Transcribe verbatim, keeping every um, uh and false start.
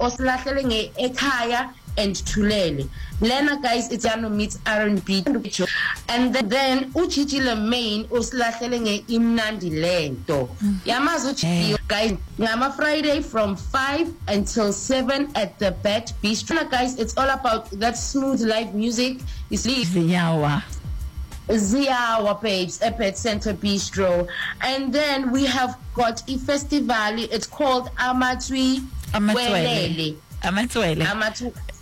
osilahlele nge ekhaya and Tulele. Lena guys, it's Yano meets R and B. And then, then Uchiji Lemaine usilahlele nge Imnandi Lento. Yamazi Uchiji guys, Ngama Friday from five until seven at the Bat Bistro. Guys, it's all about that smooth live music. It's Ziyawa. Ziyawa babes, Epet Center Bistro. And then we have got a festival. It's called Amatwi Amatwele. Amatwele. Amatu